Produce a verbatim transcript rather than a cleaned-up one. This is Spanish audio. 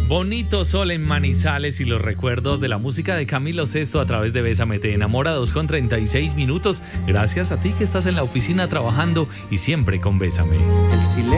Bonito sol en Manizales y los recuerdos de la música de Camilo Sesto a través de Bésame Te Enamora, dos con treinta y seis minutos. Gracias a ti que estás en la oficina trabajando y siempre con Bésame. El silencio